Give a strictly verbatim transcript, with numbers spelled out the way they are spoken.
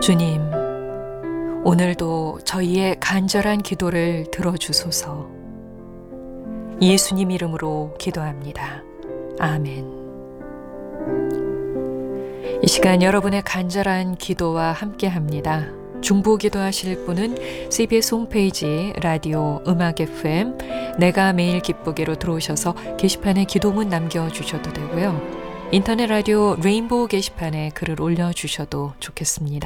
주님, 오늘도 저희의 간절한 기도를 들어주소서. 예수님 이름으로 기도합니다. 아멘. 이 시간 여러분의 간절한 기도와 함께합니다. 중보 기도하실 분은 씨비에스 홈페이지 라디오 음악 에프엠 내가 매일 기쁘게로 들어오셔서 게시판에 기도문 남겨주셔도 되고요. 인터넷 라디오 레인보우 게시판에 글을 올려주셔도 좋겠습니다.